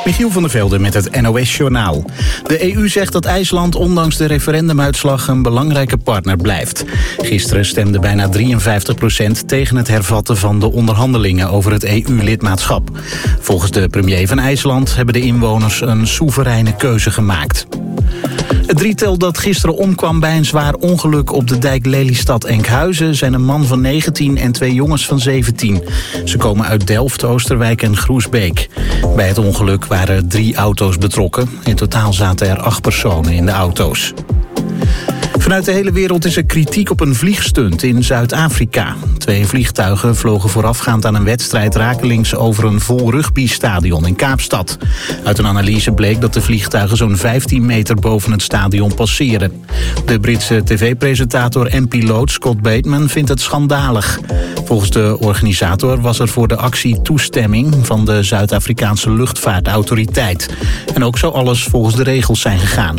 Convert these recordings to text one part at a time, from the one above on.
Michiel van der Velde met het NOS-journaal. De EU zegt dat IJsland ondanks de referendumuitslag een belangrijke partner blijft. Gisteren stemde bijna 53% tegen het hervatten van de onderhandelingen over het EU-lidmaatschap. Volgens de premier van IJsland hebben de inwoners een soevereine keuze gemaakt. Het drietal dat gisteren omkwam bij een zwaar ongeluk op de dijk Lelystad-Enkhuizen zijn een man van 19 en 2 jongens van 17. Ze komen uit Delft, Oosterwijk en Groesbeek. Bij het ongeluk waren 3 auto's betrokken. In totaal zaten er 8 personen in de auto's. Vanuit de hele wereld is er kritiek op een vliegstunt in Zuid-Afrika. 2 vliegtuigen vlogen voorafgaand aan een wedstrijd rakelings over een vol rugbystadion in Kaapstad. Uit een analyse bleek dat de vliegtuigen zo'n 15 meter boven het stadion passeren. De Britse tv-presentator en piloot Scott Bateman vindt het schandalig. Volgens de organisator was er voor de actie toestemming van de Zuid-Afrikaanse luchtvaartautoriteit. En ook zou alles volgens de regels zijn gegaan.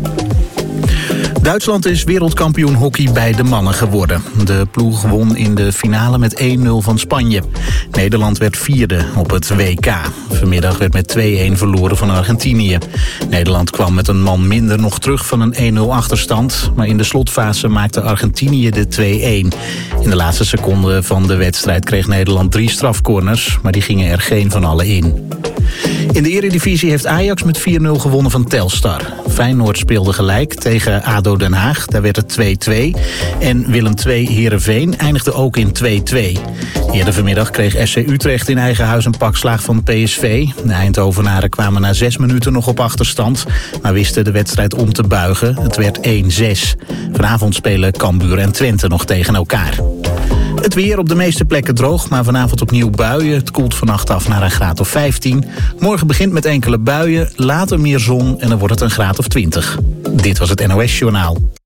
Duitsland is wereldkampioen hockey bij de mannen geworden. De ploeg won in de finale met 1-0 van Spanje. Nederland werd 4e op het WK. Vanmiddag werd met 2-1 verloren van Argentinië. Nederland kwam met een man minder nog terug van een 1-0 achterstand. Maar in de slotfase maakte Argentinië de 2-1. In de laatste seconde van de wedstrijd kreeg Nederland 3 strafcorners, maar die gingen er geen van alle in. In de Eredivisie heeft Ajax met 4-0 gewonnen van Telstar. Feyenoord speelde gelijk tegen ADO Den Haag, daar werd het 2-2. En Willem II Heerenveen eindigde ook in 2-2. Eerder vanmiddag kreeg SC Utrecht in eigen huis een pak slaag van PSV. De Eindhovenaren kwamen na 6 minuten nog op achterstand, maar wisten de wedstrijd om te buigen. Het werd 1-6. Vanavond spelen Cambuur en Twente nog tegen elkaar. Het weer op de meeste plekken droog, maar vanavond opnieuw buien. Het koelt vannacht af naar een graad of 15. Morgen begint met enkele buien, later meer zon en dan wordt het een graad of 20. Dit was het NOS Journaal.